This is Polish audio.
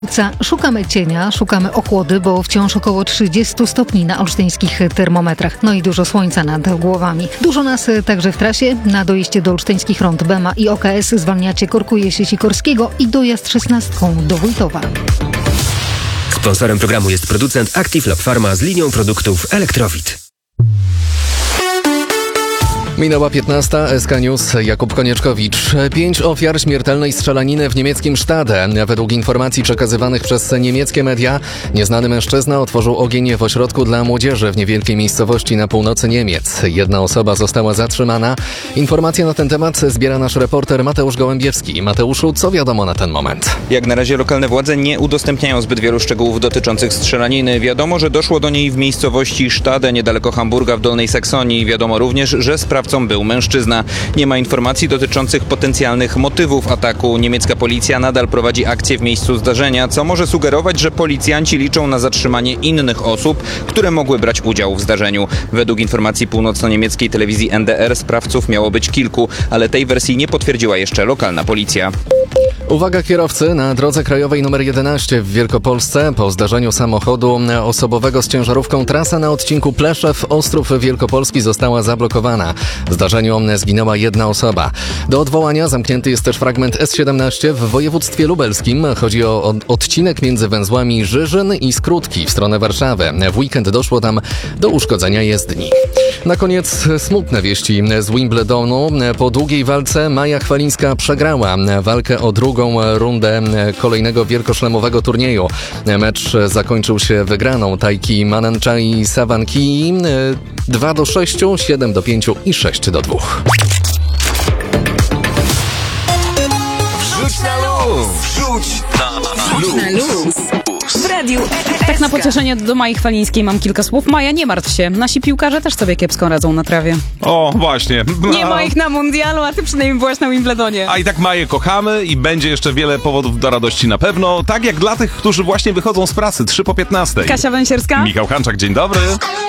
Szukamy cienia, szukamy ochłody, bo wciąż około 30 stopni na olsztyńskich termometrach. No i dużo słońca nad głowami. Dużo nas także w trasie. Na dojeździe do olsztyńskich rond Bema i OKS zwalniacie Korkuje Sikorskiego i dojazd 16 do Wójtowa. Sponsorem programu jest producent Active Lab Pharma z linią produktów Elektrowid. Minęła 15, SK News, Jakub Konieczkowicz. 5 ofiar śmiertelnej strzelaniny w niemieckim Stade. Według informacji przekazywanych przez niemieckie media, nieznany mężczyzna otworzył ogień w ośrodku dla młodzieży w niewielkiej miejscowości na północy Niemiec. Jedna osoba została zatrzymana. Informacje na ten temat zbiera nasz reporter Mateusz Gołębiewski. Mateuszu, co wiadomo na ten moment? Jak na razie lokalne władze nie udostępniają zbyt wielu szczegółów dotyczących strzelaniny. Wiadomo, że doszło do niej w miejscowości Stade, niedaleko Hamburga w Dolnej Saksonii. Wiadomo również, że sprawcą był mężczyzna. Nie ma informacji dotyczących potencjalnych motywów ataku. Niemiecka policja nadal prowadzi akcję w miejscu zdarzenia, co może sugerować, że policjanci liczą na zatrzymanie innych osób, które mogły brać udział w zdarzeniu. Według informacji północno-niemieckiej telewizji NDR sprawców miało być kilku, ale tej wersji nie potwierdziła jeszcze lokalna policja. Uwaga kierowcy, na drodze krajowej nr 11 w Wielkopolsce po zdarzeniu samochodu osobowego z ciężarówką trasa na odcinku Pleszew-Ostrów Wielkopolski została zablokowana. W zdarzeniu zginęła jedna osoba. Do odwołania zamknięty jest też fragment S17 w województwie lubelskim. Chodzi o odcinek między węzłami Żyżyn i Skrótki w stronę Warszawy. W weekend doszło tam do uszkodzenia jezdni. Na koniec smutne wieści z Wimbledonu. Po długiej walce Maja Chwalińska przegrała walkę o drugą rundę kolejnego wielkoszlemowego turnieju. Mecz zakończył się wygraną Tajki Mananchai Sawankii 2-6, 7-5 i 6-2. Wrzuć na luz! Wrzuć na luz! W radiu. Tak na pocieszenie do Mai Chwalińskiej mam kilka słów. Maja, nie martw się. Nasi piłkarze też sobie kiepsko radzą na trawie. O, właśnie. Nie ma ich na mundialu, a ty przynajmniej byłaś na Wimbledonie. A i tak Maję kochamy i będzie jeszcze wiele powodów do radości na pewno. Tak jak dla tych, którzy właśnie wychodzą z pracy 3 po 15. Kasia Węsierska. Michał Hanczak, dzień dobry.